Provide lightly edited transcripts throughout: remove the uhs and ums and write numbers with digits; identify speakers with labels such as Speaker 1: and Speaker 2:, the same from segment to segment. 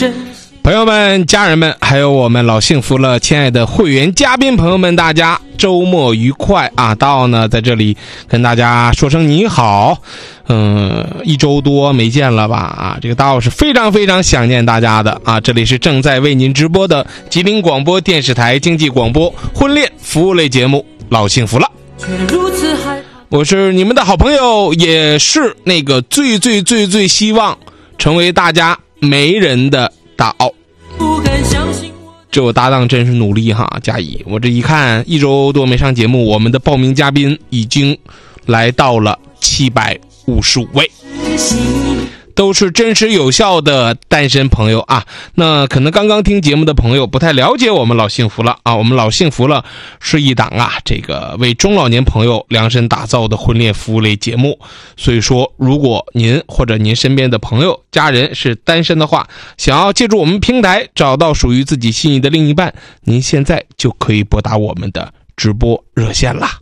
Speaker 1: 朋友们、家人们，还有我们老幸福了亲爱的会员嘉宾朋友们，大家周末愉快啊！大奥呢在这里跟大家说声你好。一周多没见了吧啊，这个大奥是非常非常想念大家的啊！这里是正在为您直播的吉林广播电视台经济广播婚恋服务类节目老幸福了。我是你们的好朋友，也是那个最希望成为大家媒人的大奥。这我搭档真是努力哈，嘉怡，我这一看一周多没上节目，我们的报名嘉宾已经来到了755位，都是真实有效的单身朋友啊。那可能刚刚听节目的朋友不太了解我们老幸福了啊，我们老幸福了是一档啊这个为中老年朋友量身打造的婚恋服务类节目。所以说如果您或者您身边的朋友家人是单身的话，想要借助我们平台找到属于自己心仪的另一半，您现在就可以拨打我们的直播热线啦。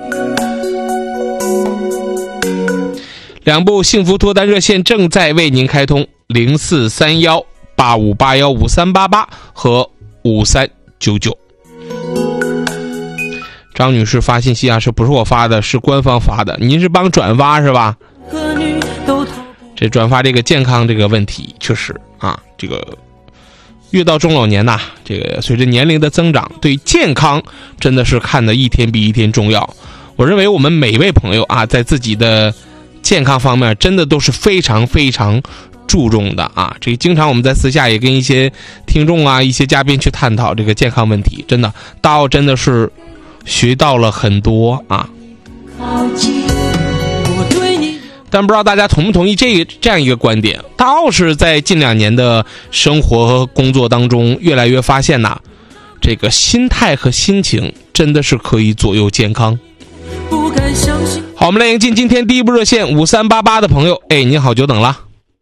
Speaker 1: 两部幸福脱单热线正在为您开通，043185815388和5399。张女士发信息啊，是不是我发的，是官方发的，您是帮转发是吧？这转发这个健康这个问题，确实啊，这个越到中老年呐，这个随着年龄的增长，对健康真的是看得一天比一天重要。我认为我们每一位朋友啊，在自己的健康方面真的都是非常非常注重的啊！这个经常我们在私下也跟一些听众啊、一些嘉宾去探讨这个健康问题，真的大奥真的是学到了很多啊。但不知道大家同不同意这样一个观点，大奥是在近2年的生活和工作当中越来越发现呐，这个心态和心情真的是可以左右健康。好，我们来迎进今天第一部热线5388的朋友。哎，您好，久等了。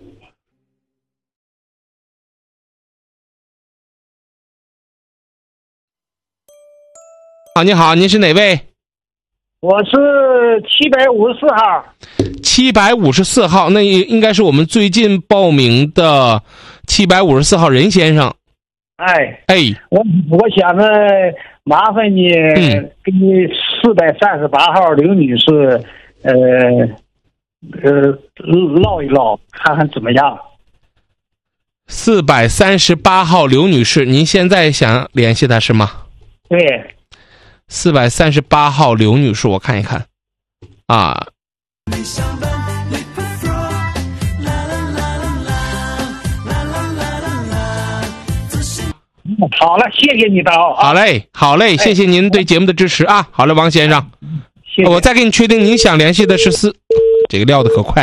Speaker 1: 你好，您是哪位？
Speaker 2: 我是754号。
Speaker 1: 754号，那应该是我们最近报名的754号任先生。
Speaker 2: 我想着麻烦你给你438号刘女士唠一唠，看看怎么样。
Speaker 1: 438号刘女士，您现在想联系她是吗？
Speaker 2: 对。
Speaker 1: 438号刘女士，我看一看啊。
Speaker 2: 好了，谢谢你的
Speaker 1: 好嘞，谢谢您对节目的支持啊。好了，王先生，我再给你确定，您想联系的是这个撂的可快。